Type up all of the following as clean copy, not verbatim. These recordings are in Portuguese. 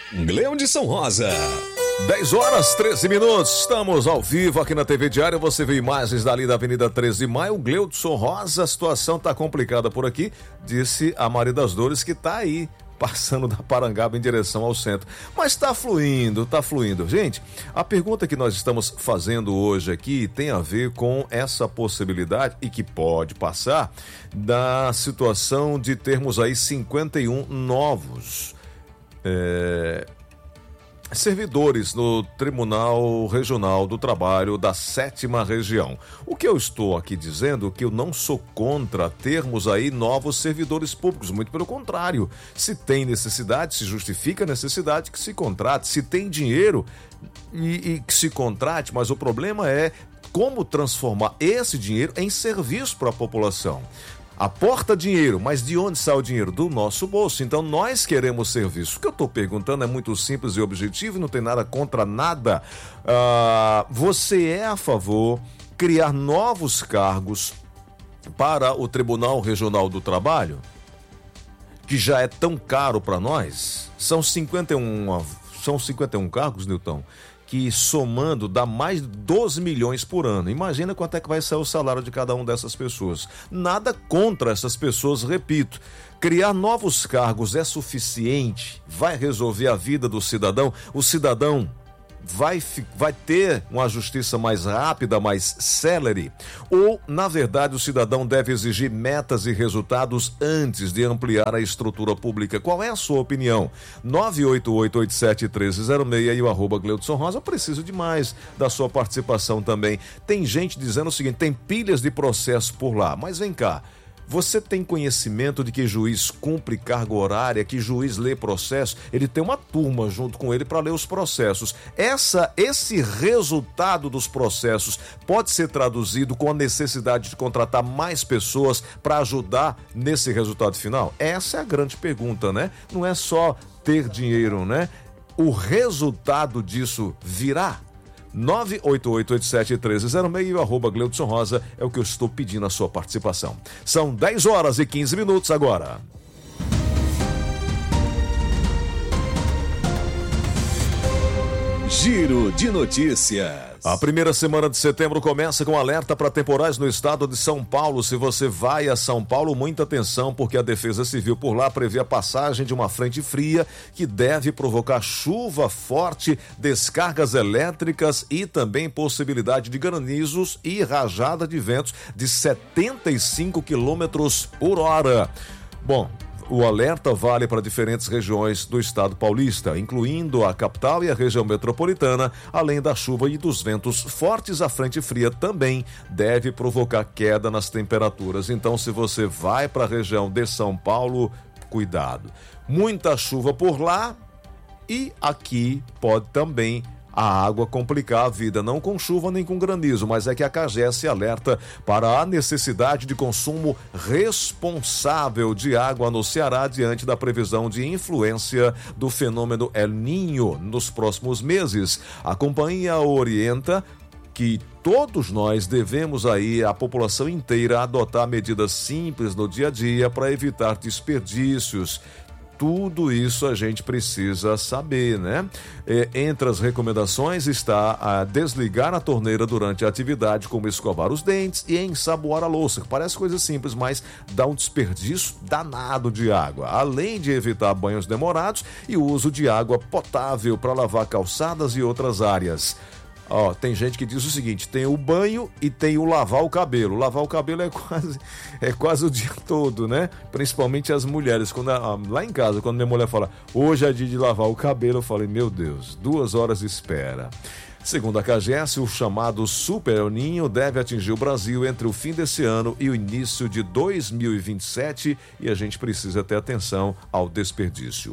Gleudson Rosa. 10h13, estamos ao vivo aqui na TV Diário. Você vê imagens dali da Avenida 13 de Maio. Gleudson Rosa, a situação tá complicada por aqui, disse a Maria das Dores, que tá aí passando da Parangaba em direção ao centro. Mas tá fluindo. Gente, a pergunta que nós estamos fazendo hoje aqui tem a ver com essa possibilidade, e que pode passar, da situação de termos aí 51 novos servidores no Tribunal Regional do Trabalho da 7ª Região. O que eu estou aqui dizendo é que eu não sou contra termos aí novos servidores públicos, muito pelo contrário. Se tem necessidade, se justifica a necessidade, que se contrate. Se tem dinheiro e que se contrate, mas o problema é como transformar esse dinheiro em serviço para a população. Aporta dinheiro, mas de onde sai o dinheiro? Do nosso bolso. Então nós queremos serviço. O que eu estou perguntando é muito simples e objetivo e não tem nada contra nada. Você é a favor de criar novos cargos para o Tribunal Regional do Trabalho, que já é tão caro para nós? São 51 cargos, Nilton, que somando dá mais de 12 milhões por ano. Imagina quanto é que vai sair o salário de cada uma dessas pessoas. Nada contra essas pessoas, repito. Criar novos cargos é suficiente? Vai resolver a vida do cidadão? O cidadão vai ter uma justiça mais rápida, mais célere? Ou, na verdade, o cidadão deve exigir metas e resultados antes de ampliar a estrutura pública? Qual é a sua opinião? 988871306 e o @Gleudson Rosa. Eu preciso demais da sua participação também. Tem gente dizendo o seguinte: tem pilhas de processo por lá, mas vem cá. Você tem conhecimento de que juiz cumpre carga horária, que juiz lê processo? Ele tem uma turma junto com ele para ler os processos. Esse resultado dos processos pode ser traduzido com a necessidade de contratar mais pessoas para ajudar nesse resultado final? Essa é a grande pergunta, né? Não é só ter dinheiro, né? O resultado disso virá? 988871306 e o @Gleudson Rosa é o que eu estou pedindo a sua participação. São 10h15 agora. Giro de notícias. A primeira semana de setembro começa com alerta para temporais no estado de São Paulo. Se você vai a São Paulo, muita atenção, porque a Defesa Civil por lá prevê a passagem de uma frente fria que deve provocar chuva forte, descargas elétricas e também possibilidade de granizos e rajada de ventos de 75 quilômetros por hora. Bom, o alerta vale para diferentes regiões do estado paulista, incluindo a capital e a região metropolitana. Além da chuva e dos ventos fortes, a frente fria também deve provocar queda nas temperaturas. Então, se você vai para a região de São Paulo, cuidado. Muita chuva por lá e aqui pode também a água complicar a vida, não com chuva nem com granizo, mas é que a CAGES alerta para a necessidade de consumo responsável de água no Ceará diante da previsão de influência do fenômeno El Niño nos próximos meses. A companhia orienta que todos nós devemos aí, a população inteira, adotar medidas simples no dia a dia para evitar desperdícios. Tudo isso a gente precisa saber, né? Entre as recomendações está a desligar a torneira durante a atividade, como escovar os dentes e ensaboar a louça. Parece coisa simples, mas dá um desperdício danado de água. Além de evitar banhos demorados e o uso de água potável para lavar calçadas e outras áreas. Tem gente que diz o seguinte: tem o banho e tem o lavar o cabelo. Lavar o cabelo é quase o dia todo, né? Principalmente as mulheres. Lá em casa, quando minha mulher fala, hoje é dia de lavar o cabelo, eu falei, meu Deus, 2 horas de espera. Segundo a CAGES, o chamado Super El Niño deve atingir o Brasil entre o fim desse ano e o início de 2027 e a gente precisa ter atenção ao desperdício.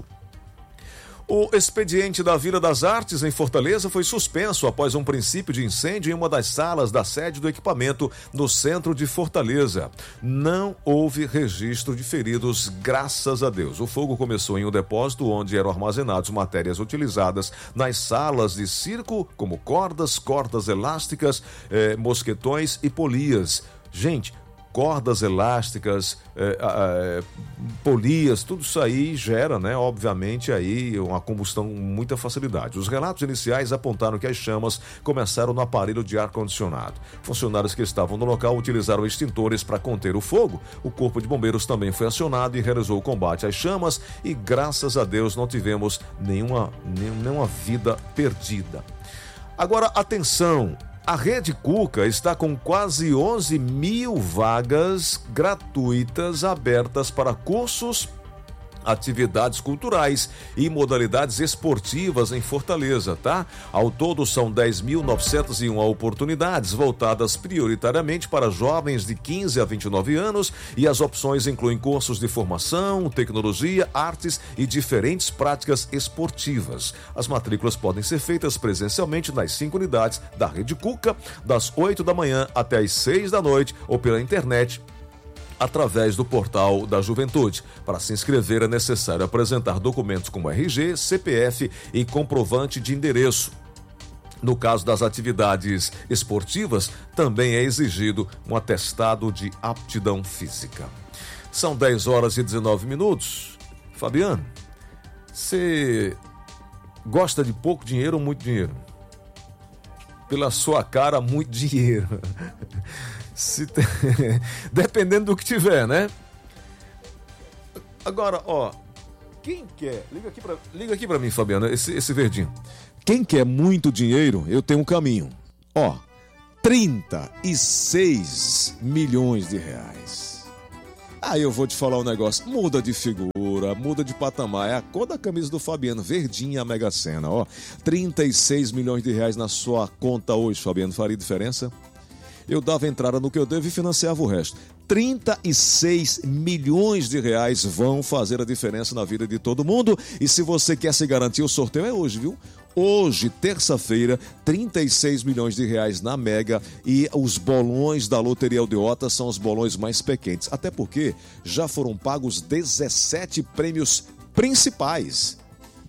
O expediente da Vila das Artes, em Fortaleza, foi suspenso após um princípio de incêndio em uma das salas da sede do equipamento no centro de Fortaleza. Não houve registro de feridos, graças a Deus. O fogo começou em um depósito onde eram armazenadas matérias utilizadas nas salas de circo, como cordas elásticas, mosquetões e polias. Gente, cordas elásticas, polias, tudo isso aí gera, né, obviamente, aí uma combustão com muita facilidade. Os relatos iniciais apontaram que as chamas começaram no aparelho de ar-condicionado. Funcionários que estavam no local utilizaram extintores para conter o fogo. O Corpo de Bombeiros também foi acionado e realizou o combate às chamas e, graças a Deus, não tivemos nenhuma vida perdida. Agora, atenção! A Rede Cuca está com quase 11 mil vagas gratuitas abertas para cursos, atividades culturais e modalidades esportivas em Fortaleza, tá? Ao todo são 10.901 oportunidades voltadas prioritariamente para jovens de 15 a 29 anos e as opções incluem cursos de formação, tecnologia, artes e diferentes práticas esportivas. As matrículas podem ser feitas presencialmente nas 5 unidades da Rede Cuca, das 8 da manhã até as 6 da noite ou pela internet, através do portal da Juventude. Para se inscrever é necessário apresentar documentos como RG, CPF e comprovante de endereço. No caso das atividades esportivas, também é exigido um atestado de aptidão física. São 10 horas e 19 minutos. Fabiano, você gosta de pouco dinheiro ou muito dinheiro? Pela sua cara, muito dinheiro. Dependendo do que tiver, né? Agora, ó, quem quer... Liga aqui pra mim, Fabiana, esse verdinho. Quem quer muito dinheiro, eu tenho um caminho. Ó, 36 milhões de reais. Aí eu vou te falar um negócio. Muda de figura, muda de patamar. É a cor da camisa do Fabiano, verdinha, a Mega Sena, ó. 36 milhões de reais na sua conta hoje, Fabiano, faria diferença? Eu dava entrada no que eu devo e financiava o resto. 36 milhões de reais vão fazer a diferença na vida de todo mundo. E se você quer se garantir, o sorteio é hoje, viu? Hoje, terça-feira, 36 milhões de reais na Mega e os bolões da Loteria Aldeota são os bolões mais pequenos. Até porque já foram pagos 17 prêmios principais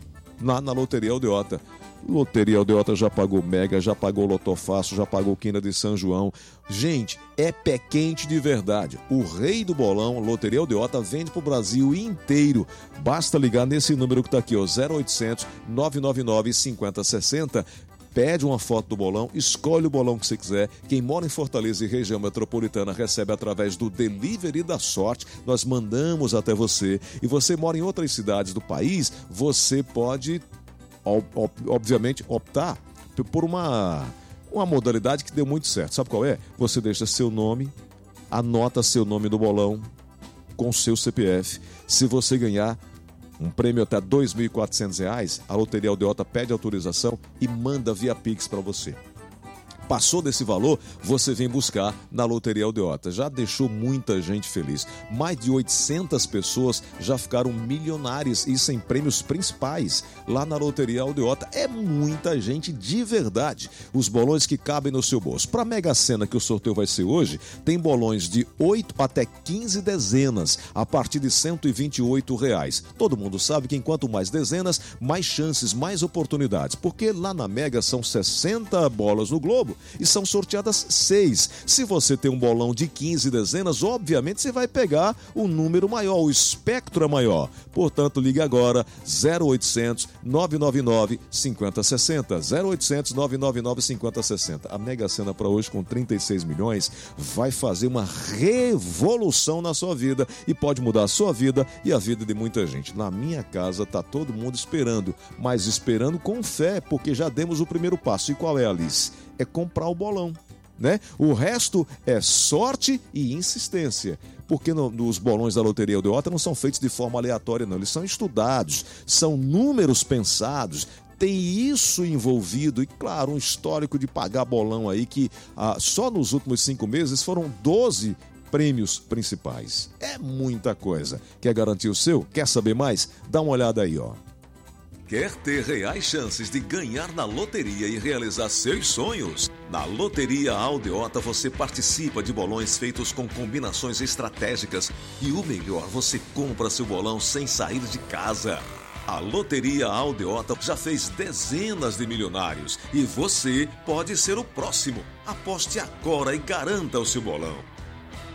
na Loteria Aldeota. Loteria Aldeota já pagou Mega, já pagou Lotofácil, já pagou Quina de São João. Gente, é pé quente de verdade. O rei do bolão, Loteria Aldeota, vende pro Brasil inteiro. Basta ligar nesse número que tá aqui, ó, 0800 999 5060. Pede uma foto do bolão, escolhe o bolão que você quiser. Quem mora em Fortaleza e região metropolitana recebe através do Delivery da Sorte. Nós mandamos até você. E você mora em outras cidades do país, você pode... obviamente, optar por uma modalidade que deu muito certo. Sabe qual é? Você deixa seu nome, anota seu nome no bolão com seu CPF. Se você ganhar um prêmio até R$ 2.400, a Loteria Aldeota pede autorização e manda via Pix para você. Passou desse valor, você vem buscar na Loteria Aldeota. Já deixou muita gente feliz. Mais de 800 pessoas já ficaram milionárias, isso em prêmios principais lá na Loteria Aldeota. É muita gente de verdade. Os bolões que cabem no seu bolso. Para a Mega Sena, que o sorteio vai ser hoje, tem bolões de 8 até 15 dezenas, a partir de R$ 128. Todo mundo sabe que enquanto mais dezenas, mais chances, mais oportunidades. Porque lá na Mega são 60 bolas no globo e são sorteadas 6. Se você tem um bolão de 15 dezenas, obviamente você vai pegar o número maior, o espectro é maior. Portanto, ligue agora 0800 999 5060. 0800 999 5060. A Mega Sena para hoje com 36 milhões vai fazer uma revolução na sua vida e pode mudar a sua vida e a vida de muita gente. Na minha casa tá todo mundo esperando, mas esperando com fé, porque já demos o primeiro passo. E qual é, Alice? É comprar o bolão, né? O resto é sorte e insistência, porque os bolões da Loteria Aldeota não são feitos de forma aleatória, não. Eles são estudados, são números pensados, tem isso envolvido e, claro, um histórico de pagar bolão aí que só nos últimos 5 meses foram 12 prêmios principais. É muita coisa. Quer garantir o seu? Quer saber mais? Dá uma olhada aí, ó. Quer ter reais chances de ganhar na loteria e realizar seus sonhos? Na Loteria Aldeota você participa de bolões feitos com combinações estratégicas e o melhor, você compra seu bolão sem sair de casa. A Loteria Aldeota já fez dezenas de milionários e você pode ser o próximo. Aposte agora e garanta o seu bolão.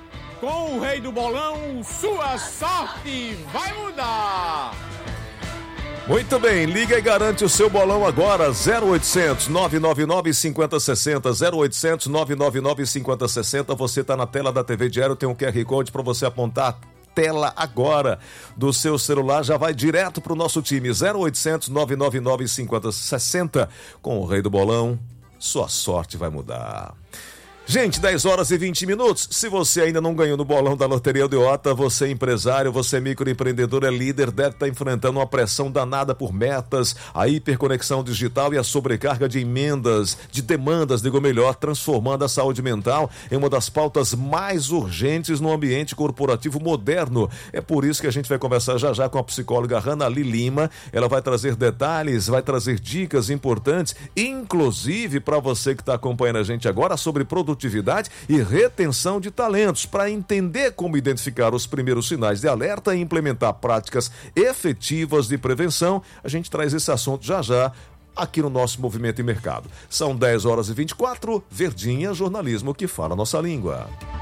Com o Rei do Bolão, sua sorte vai mudar. Muito bem, liga e garante o seu bolão agora, 0800 999 5060, 0800 999 5060. Você está na tela da TV Diário, tem um QR Code para você apontar. Tela agora do seu celular, já vai direto para o nosso time, 0800 999 5060. Com o Rei do Bolão, sua sorte vai mudar. Gente, 10 horas e 20 minutos. Se você ainda não ganhou no bolão da Loteria Aldeota, você é empresário, você é microempreendedor, é líder, deve estar enfrentando uma pressão danada por metas, a hiperconexão digital e a sobrecarga de emendas, de demandas, digo melhor, transformando a saúde mental em uma das pautas mais urgentes no ambiente corporativo moderno. É por isso que a gente vai conversar já com a psicóloga Hanali Lima. Ela vai trazer detalhes, vai trazer dicas importantes, inclusive para você que está acompanhando a gente agora, sobre produtividade e retenção de talentos, para entender como identificar os primeiros sinais de alerta e implementar práticas efetivas de prevenção. A gente traz esse assunto já aqui no nosso Movimento e Mercado. São 10 horas e 24, Verdinha, jornalismo que fala a nossa língua.